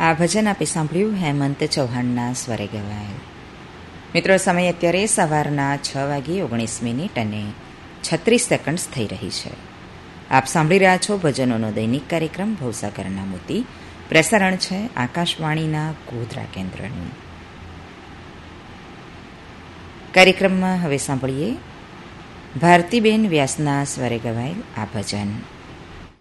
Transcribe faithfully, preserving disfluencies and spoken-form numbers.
આ ભજન આપે સાંભળ્યું હેમંત ચૌહાણના સ્વરે ગવાયેલ. મિત્રો, સમય અત્યારે સવારના છ વાગી ઓગણીસ મિનિટ અને છત્રીસ સેકન્ડ્સ થઈ રહી છે. આપ સાંભળી રહ્યા છો ભજનોનો દૈનિક કાર્યક્રમ ભવસાગરના મોતી. પ્રસારણ છે આકાશવાણીના ગોધરા કેન્દ્રનું. કાર્યક્રમમાં હવે સાંભળીએ ભારતીબેન વ્યાસના સ્વરે ગવાયેલ આ ભજન.